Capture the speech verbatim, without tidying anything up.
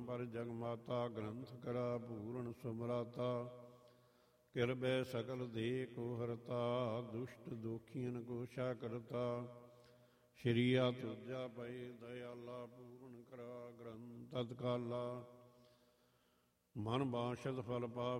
ਪਰ ਜਗ ਮਾਤਾ ਗ੍ਰੰਥ ਕਰਾ ਪੂਰਨ ਸਮਰਾਤਾ ਕਿਰਬੈ ਸਕਲ ਦੇ ਕੋ ਹਰਤਾ ਦੁਸ਼ਟ ਦੋਖੀਨ ਕੋ ਸ਼ਾ ਕਰਤਾ ਸ਼੍ਰੀਆ ਤੁਜਾ ਪਏ ਦਇਆਲਾ ਪੂਰਨ ਕਰਾ ਗ੍ਰੰਥ ਤਤਕਾਲਾ ਮਨ ਬਾਸ਼ਦ ਫਲ ਪਾਵ